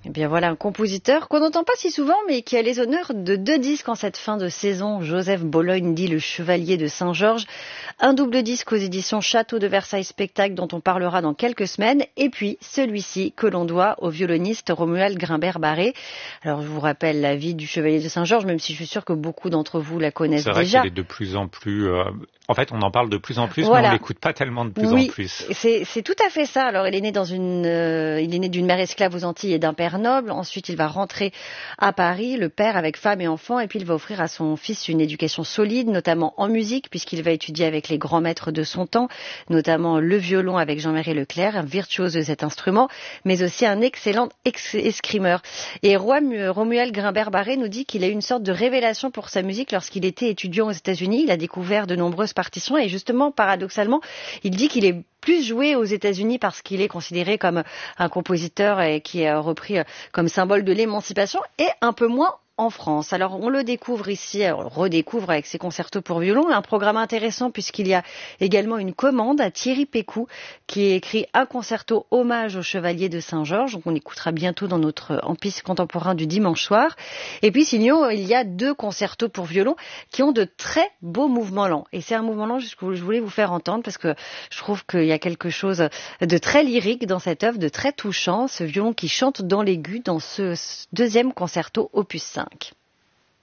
Eh bien voilà un compositeur qu'on n'entend pas si souvent mais qui a les honneurs de 2 disques en cette fin de saison. Joseph Bologne dit le Chevalier de Saint-Georges. Un double disque aux éditions Château de Versailles Spectacle dont on parlera dans quelques semaines. Et puis celui-ci que l'on doit au violoniste Romuald Grimbert-Barré. Alors je vous rappelle la vie du Chevalier de Saint-Georges, même si je suis sûre que beaucoup d'entre vous la connaissent déjà. C'est vrai qu'il est de plus en plus... En fait, on en parle de plus en plus, voilà. Mais on l'écoute pas tellement de plus en plus. C'est tout à fait ça. Alors, il est né d'une mère esclave aux Antilles et d'un père noble. Ensuite, il va rentrer à Paris, le père avec femme et enfants, et puis il va offrir à son fils une éducation solide, notamment en musique, puisqu'il va étudier avec les grands maîtres de son temps, notamment le violon avec Jean-Marie Leclerc, un virtuose de cet instrument, mais aussi un excellent escrimeur. Et Romuald Grimbert-Barré nous dit qu'il a eu une sorte de révélation pour sa musique lorsqu'il était étudiant aux États-Unis. Il a découvert de nombreuses partitions et justement, paradoxalement, il dit qu'il est plus joué aux États-Unis parce qu'il est considéré comme un compositeur et qui est repris comme symbole de l'émancipation et un peu moins en France. Alors on le découvre ici, on le redécouvre avec ses concertos pour violon, un programme intéressant puisqu'il y a également une commande à Thierry Pécou qui a écrit un concerto hommage au Chevalier de Saint-Georges, donc on écoutera bientôt dans notre Empire contemporain du dimanche soir. Et puis sinon il y a 2 concertos pour violon qui ont de très beaux mouvements lents. Et c'est un mouvement lent que je voulais vous faire entendre parce que je trouve qu'il y a quelque chose de très lyrique dans cette œuvre, de très touchant, ce violon qui chante dans l'aigu dans ce 2e concerto opus 5.